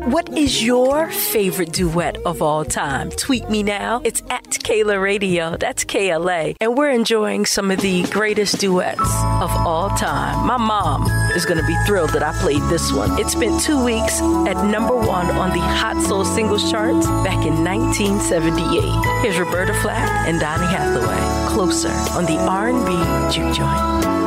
What is your favorite duet of all time? Tweet me now. It's at Kayla Radio. That's KLA. And we're enjoying some of the greatest duets of all time. My mom is going to be thrilled that I played this one. It spent 2 weeks at number 1 on the Hot Soul Singles charts back in 1978. Here's Roberta Flack and Donny Hathaway. Closer on the R&B Juke Joint.